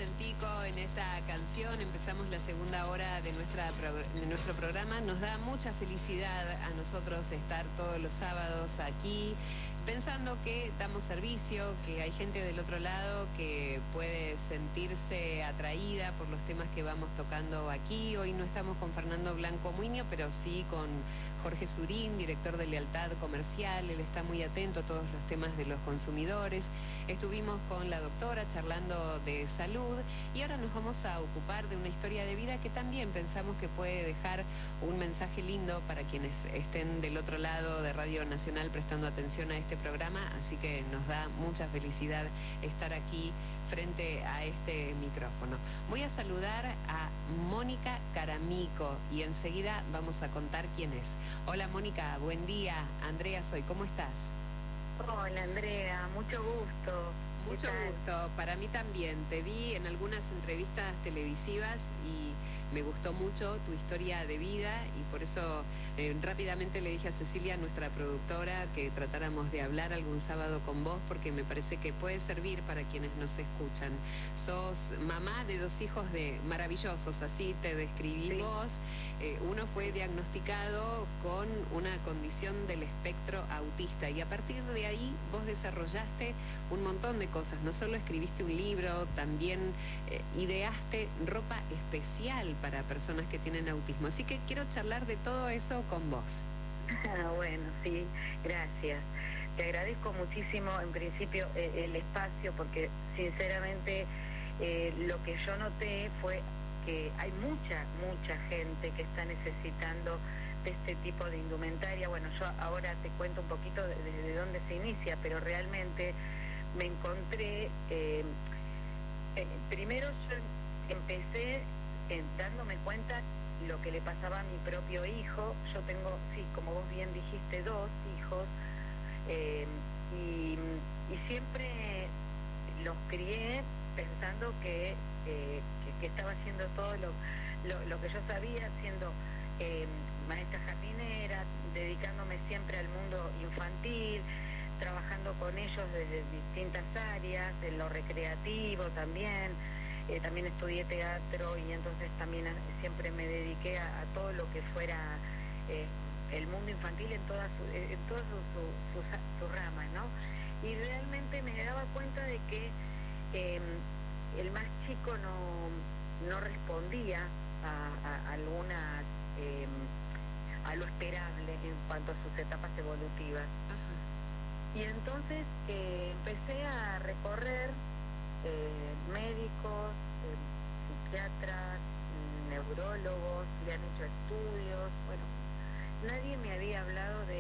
Vicentico en esta canción. Empezamos la segunda hora de nuestro programa. Nos da mucha felicidad a nosotros estar todos los sábados aquí, pensando que damos servicio, que hay gente del otro lado que puede sentirse atraída por los temas que vamos tocando aquí. Hoy no estamos con Fernando Blanco Muñoz, pero sí con Jorge Surín, director de Lealtad Comercial. Él está muy atento a todos los temas de los consumidores. Estuvimos con la doctora charlando de salud y ahora nos vamos a ocupar de una historia de vida que también pensamos que puede dejar un mensaje lindo para quienes estén del otro lado de Radio Nacional prestando atención a este programa, así que nos da mucha felicidad estar aquí frente a este micrófono. Voy a saludar a Mónica Caramico y enseguida vamos a contar quién es. Hola Mónica, buen día. Andrea soy, ¿cómo estás? Hola Andrea, mucho gusto. Mucho gusto, para mí también. Te vi en algunas entrevistas televisivas y me gustó mucho tu historia de vida y por eso rápidamente le dije a Cecilia, nuestra productora, que tratáramos de hablar algún sábado con vos porque me parece que puede servir para quienes nos escuchan. Sos mamá de 2 hijos maravillosos, así te describí vos. Uno fue diagnosticado con una condición del espectro autista y a partir de ahí vos desarrollaste un montón de cosas. No solo escribiste un libro, también ideaste ropa especial para personas que tienen autismo. Así que quiero charlar de todo eso con vos. Bueno, sí, gracias. Te agradezco muchísimo, en principio, el espacio, porque sinceramente lo que yo noté fue que hay mucha gente que está necesitando de este tipo de indumentaria. Bueno, yo ahora te cuento un poquito de dónde se inicia, pero realmente me encontré, primero yo empecé dándome cuenta lo que le pasaba a mi propio hijo. Yo tengo, sí, como vos bien dijiste, 2 hijos, y siempre los crié pensando que estaba haciendo todo lo que yo sabía, siendo maestra jardinera, dedicándome siempre al mundo infantil, trabajando con ellos desde distintas áreas, en lo recreativo también. También estudié teatro y entonces también siempre me dediqué a todo lo que fuera el mundo infantil en todas sus ramas, ¿no? Y realmente me daba cuenta de que el más chico no respondía a lo esperable en cuanto a sus etapas evolutivas. Y entonces empecé a recorrer médicos, psiquiatras, neurólogos, le han hecho estudios. Bueno, nadie me había hablado de